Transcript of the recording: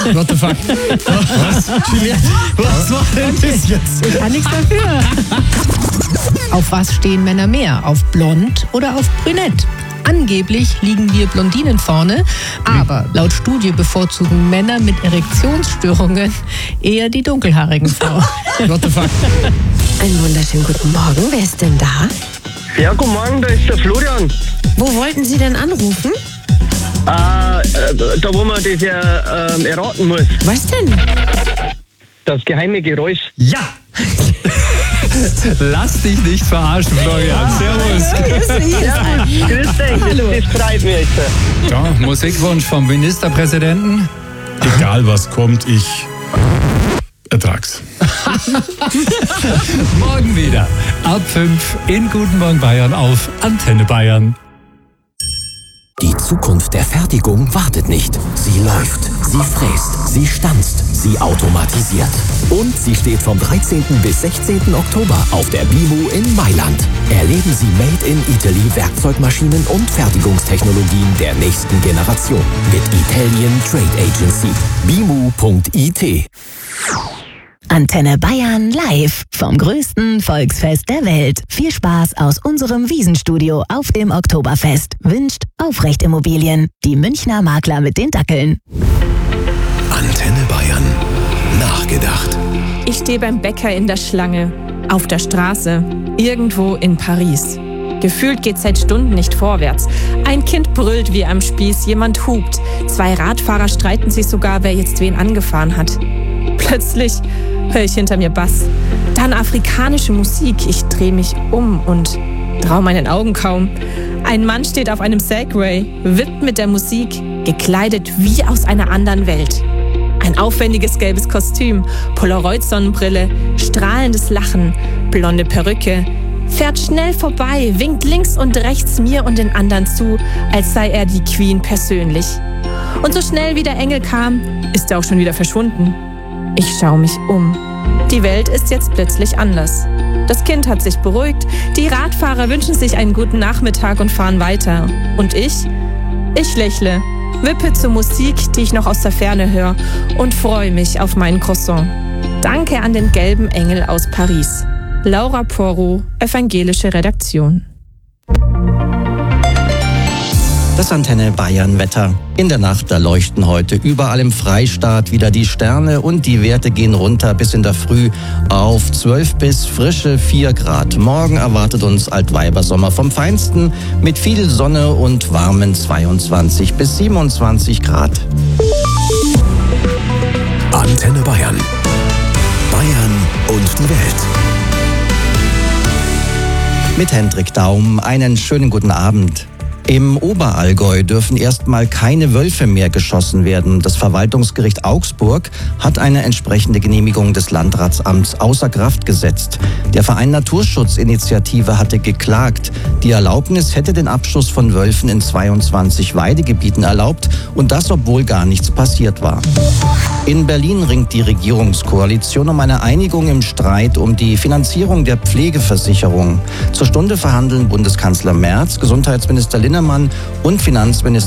What the fuck? Was? Julia, was war denn das jetzt? Ich kann nichts dafür. Auf was stehen Männer mehr? Auf blond oder auf brünett? Angeblich liegen wir Blondinen vorne, aber laut Studie bevorzugen Männer mit Erektionsstörungen eher die dunkelhaarigen Frauen. What the fuck? Einen wunderschönen guten Morgen. Wer ist denn da? Ja, guten Morgen, da ist der Florian. Wo wollten Sie denn anrufen? Da wo man das ja erraten muss. Was denn? Das geheime Geräusch. Ja! Lass dich nicht verarschen, Florian. Servus. Grüß dich, das freut mich jetzt. Ja, Musikwunsch vom Ministerpräsidenten. Egal was kommt, ich ertrag's. Morgen wieder. Ab 5 in Guten Morgen Bayern auf Antenne Bayern. Die Zukunft der Fertigung wartet nicht. Sie läuft, sie fräst, sie stanzt, sie automatisiert. Und sie steht vom 13. bis 16. Oktober auf der BIMU in Mailand. Erleben Sie Made in Italy Werkzeugmaschinen und Fertigungstechnologien der nächsten Generation mit Italian Trade Agency. bimu.it. Antenne Bayern live vom größten Volksfest der Welt. Viel Spaß aus unserem Wiesenstudio auf dem Oktoberfest. Wünscht Aufrecht Immobilien. Die Münchner Makler mit den Dackeln. Antenne Bayern. Nachgedacht. Ich stehe beim Bäcker in der Schlange. Auf der Straße. Irgendwo in Paris. Gefühlt geht's seit Stunden nicht vorwärts. Ein Kind brüllt wie am Spieß, jemand hupt. 2 Radfahrer streiten sich sogar, wer jetzt wen angefahren hat. Plötzlich höre ich hinter mir Bass. Dann afrikanische Musik. Ich drehe mich um und traue meinen Augen kaum. Ein Mann steht auf einem Segway, wippt mit der Musik, gekleidet wie aus einer anderen Welt. Ein aufwendiges gelbes Kostüm, Polaroid-Sonnenbrille, strahlendes Lachen, blonde Perücke, fährt schnell vorbei, winkt links und rechts mir und den anderen zu, als sei er die Queen persönlich. Und so schnell wie der Engel kam, ist er auch schon wieder verschwunden. Ich schaue mich um. Die Welt ist jetzt plötzlich anders. Das Kind hat sich beruhigt, die Radfahrer wünschen sich einen guten Nachmittag und fahren weiter. Und ich lächle, wippe zur Musik, die ich noch aus der Ferne höre und freue mich auf meinen Croissant. Danke an den gelben Engel aus Paris. Laura Porro, Evangelische Redaktion. Das Antenne Bayern Wetter. In der Nacht, da leuchten heute überall im Freistaat wieder die Sterne und die Werte gehen runter bis in der Früh auf 12 bis frische 4 Grad. Morgen erwartet uns Altweibersommer vom Feinsten mit viel Sonne und warmen 22 bis 27 Grad. Antenne Bayern. Bayern und die Welt. Mit Hendrik Daum einen schönen guten Abend. Im Oberallgäu dürfen erstmal keine Wölfe mehr geschossen werden. Das Verwaltungsgericht Augsburg hat eine entsprechende Genehmigung des Landratsamts außer Kraft gesetzt. Der Verein Naturschutzinitiative hatte geklagt. Die Erlaubnis hätte den Abschuss von Wölfen in 22 Weidegebieten erlaubt und das, obwohl gar nichts passiert war. In Berlin ringt die Regierungskoalition um eine Einigung im Streit um die Finanzierung der Pflegeversicherung. Zur Stunde verhandeln Bundeskanzler Merz, Gesundheitsminister Linnemann und Finanzminister